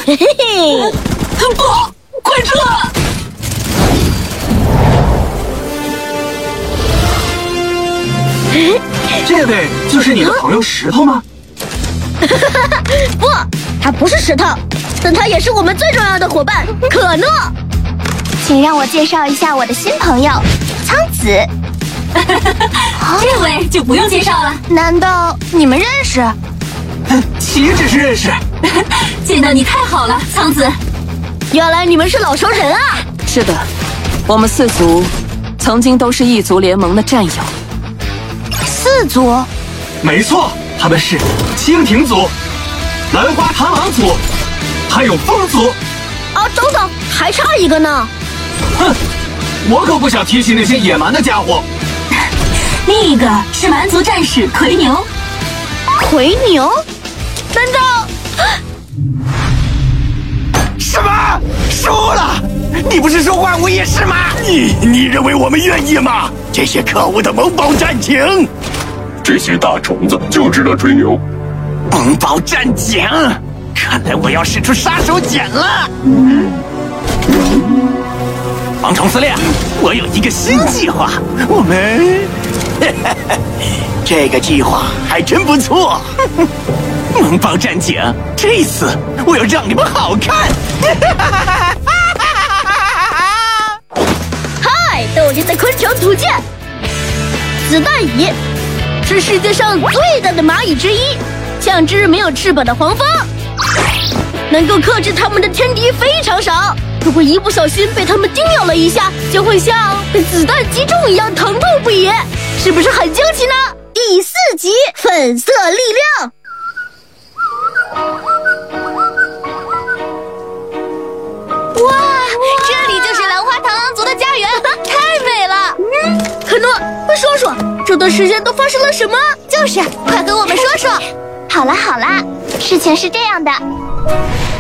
嘿嘿嘿！ 不，快撤！ 这位就是你的朋友石头吗？ 不，他不是石头，但他也是我们最重要的伙伴——可诺。 请让我介绍一下我的新朋友苍子。 这位就不用介绍了。 难道你们认识？ 岂止是认识， 见到你太好了，苍子。 原来你们是老熟人啊！ 是的，我们4族曾经都是异族联盟的战友。 4族？ 没错，他们是蜻蜓族、兰花螳螂族，还有风族。 啊，等等，还差一个呢。 哼，我可不想提起那些野蛮的家伙。 另一个是蛮族战士奎牛。 奎牛？难道？ 什么？输了？你不是说万无一失吗？你认为我们愿意吗？这些可恶的萌宝战警！ 这些大虫子就知道吹牛。 萌宝战警，看来我要使出杀手锏了。蝗虫司令，我有一个新计划，我们，这个计划还真不错。萌宝战警，这次我要让你们好看。 嗨，斗灵的昆虫图鉴，子弹蚁是世界上最大的蚂蚁之一，像只没有翅膀的黄蜂，能够克制它们的天敌非常少。如果一不小心被它们叮咬了一下，就会像被子弹击中一样疼痛不已，是不是很惊奇呢？第4集粉色力量。 哇，这里就是兰花螳螂族的家园，太美了。 可诺，快说说这段时间都发生了什么？ 就是，快跟我们说说。好了，事情是这样的。